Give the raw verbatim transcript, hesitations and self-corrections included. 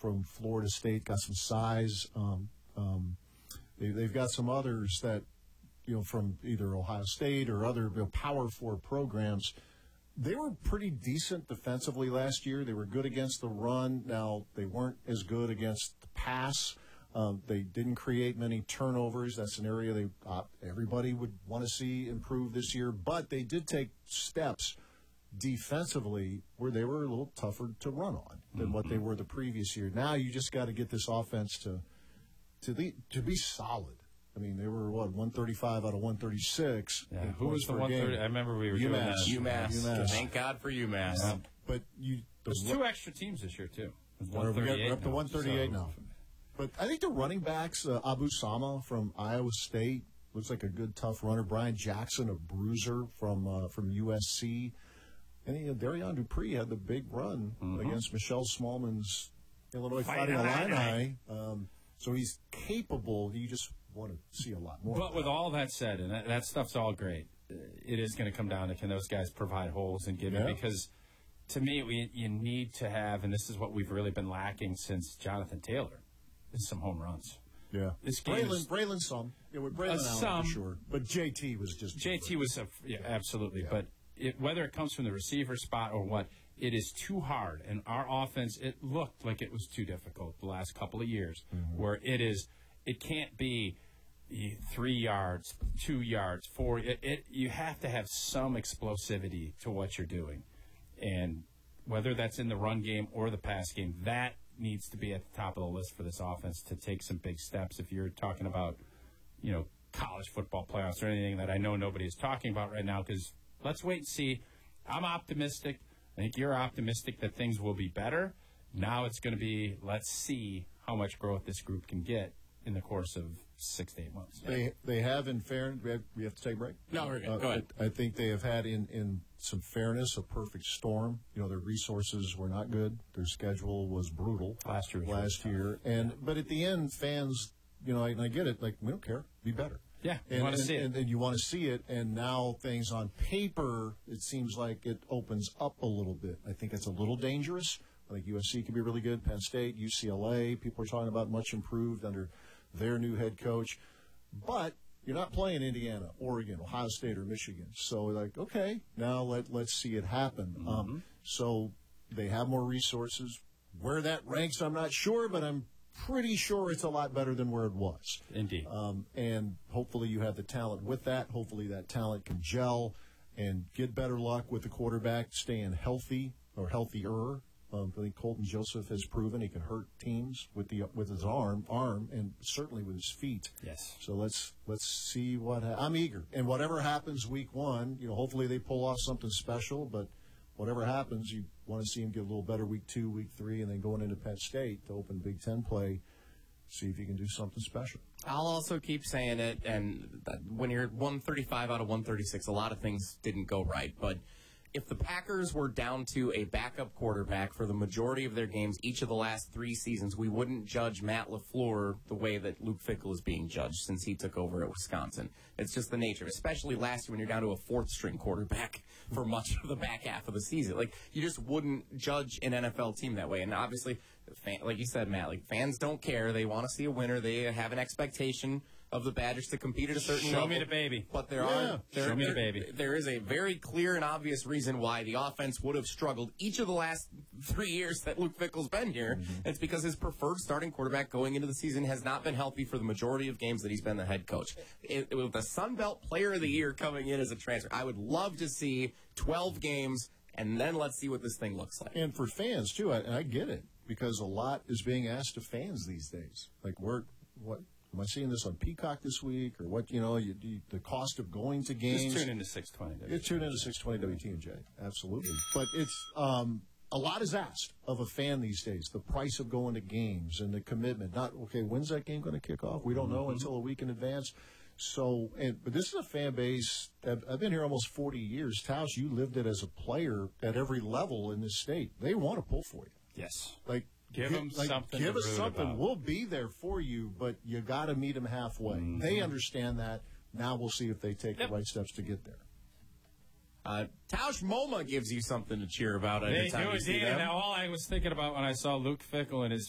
from Florida State, got some size. Um, um, they, they've got some others that, you know, from either Ohio State or other you know, Power Four programs. They were pretty decent defensively last year. They were good against the run. Now, they weren't as good against the pass. Um, they didn't create many turnovers. That's an area they uh, everybody would want to see improve this year. But they did take steps defensively where they were a little tougher to run on than mm-hmm. what they were the previous year. Now you just got to get this offense to to, the, to be solid. I mean, they were, what, one thirty-five out of one thirty-six. Yeah. Who was the one thirty? I remember we were UMass. doing that. UMass. UMass. Thank God for UMass. Yeah. But you, the, There's two extra teams this year, too. We're, we're up to one thirty-eight so. now. But I think the running backs, uh, Abu Sama from Iowa State, looks like a good, tough runner. Brian Jackson, a bruiser from uh, from U S C. And you know, Darian Dupree had the big run mm-hmm. against Michelle Smallman's Illinois Fighting Illini. Um, so he's capable. You just want to see a lot more. But with all that said, and that, that stuff's all great, it is going to come down to can those guys provide holes and give yeah. it? Because to me, we, you need to have, and this is what we've really been lacking since Jonathan Taylor, is some home runs. Yeah. This game Braylon, is, Braylon some. Yeah, with Braylon uh, Allen for sure. But J T was just... J T was, a, yeah, absolutely. Yeah. But it, whether it comes from the receiver spot or what, it is too hard. And our offense, it looked like it was too difficult the last couple of years, mm-hmm. where it is, it can't be three yards, two yards, four. It, it, you have to have some explosivity to what you're doing. And whether that's in the run game or the pass game, that needs to be at the top of the list for this offense to take some big steps. If you're talking about, you know, college football playoffs or anything that I know nobody is talking about right now, because let's wait and see. I'm optimistic. I think you're optimistic that things will be better. Now it's going to be, let's see how much growth this group can get in the course of six to eight months. They they have, in fairness, we have, we have to take a break? No, we're good. Uh, Go ahead. I, I think they have had, in, in some fairness, a perfect storm. You know, their resources were not good. Their schedule was brutal last year. Last year. And, but at the end, fans, you know, and I get it, like, we don't care. Be better. Yeah, you and, want to and, see it. And, and you want to see it, and now things on paper, it seems like it opens up a little bit. I think it's a little dangerous. I think U S C can be really good, Penn State, U C L A, people are talking about much improved under their new head coach. But you're not playing Indiana, Oregon, Ohio State, or Michigan. So, like, okay, now let, let's see it happen. Mm-hmm. Um, so they have more resources. Where that ranks, I'm not sure, but I'm pretty sure it's a lot better than where it was. Indeed. Um, and hopefully you have the talent with that. Hopefully that talent can gel and get better luck with the quarterback staying healthy or healthier. Um, I think Colton Joseph has proven he can hurt teams with the with his arm, arm, and certainly with his feet. Yes. So let's let's see what ha- I'm eager. And whatever happens week one, you know, hopefully they pull off something special. But whatever happens, you want to see him get a little better week two, week three, and then going into Penn State to open Big Ten play, see if he can do something special. I'll also keep saying it, and when you're one thirty-five out of one thirty-six, a lot of things didn't go right, but if the Packers were down to a backup quarterback for the majority of their games each of the last three seasons, we wouldn't judge Matt LaFleur the way that Luke Fickell is being judged since he took over at Wisconsin. It's just the nature, especially last year when you're down to a fourth-string quarterback for much of the back half of the season. Like, you just wouldn't judge an N F L team that way. And obviously, fan, like you said, Matt, like fans don't care. They want to see a winner. They have an expectation of the Badgers to compete at a certain Show level. me the baby. But there Yeah. are there, Show me the there- baby. There is a very clear and obvious reason why the offense would have struggled each of the last three years that Luke Fickell's been here. Mm-hmm. It's because his preferred starting quarterback going into the season has not been healthy for the majority of games that he's been the head coach. It, it, with the Sun Belt Player of the Year coming in as a transfer, I would love to see twelve games, and then let's see what this thing looks like. And for fans, too, I, and I get it, because a lot is being asked of fans these days. Like, we're, what... Am I seeing this on Peacock this week, or what? You know, you, you, the cost of going to games. Just tune into six twenty. You tune into six twenty W T N J, absolutely. But it's um, a lot is asked of a fan these days. The price of going to games and the commitment. Not okay. When's that game going to kick off? We don't mm-hmm. know until a week in advance. So, and, but this is a fan base. I've, I've been here almost forty years. Tausch, you lived it as a player at every level in this state. They want to pull for you. Yes. Like. Give give, them like, something Give to us root something. about. We'll be there for you, but you got to meet them halfway. Mm-hmm. They understand that. Now we'll see if they take yep. the right steps to get there. Uh, Tausch MoMA gives you something to cheer about They every time do you see indeed. them. Now, all I was thinking about when I saw Luke Fickell and his